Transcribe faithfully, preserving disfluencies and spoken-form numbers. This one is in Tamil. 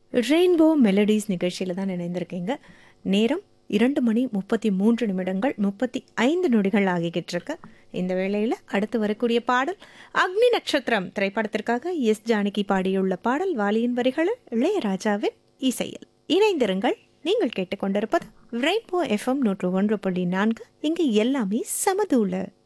ரெயின்போ மெலடிஸ் நிகழ்ச்சியில் தான் இணைந்திருக்கீங்க. நேரம் இரண்டு மணி முப்பத்தி மூன்று நிமிடங்கள் முப்பத்தி ஐந்து நொடிகள் ஆகிக்கிட்டு இருக்கு. இந்த வேளையில் அடுத்து வரக்கூடிய பாடல் அக்னி நட்சத்திரம் திரைப்படத்திற்காக எஸ் ஜானகி பாடியுள்ள பாடல். வாலியின் வரிகளில் இளையராஜாவின் இசையில். இணைந்திருங்கள். நீங்கள் கேட்டுக்கொண்டிருப்பது ரெயின்போ எஃப்எம் நூற்று ஒன்று புள்ளி நான்கு. இங்கு எல்லாமே சமதூள.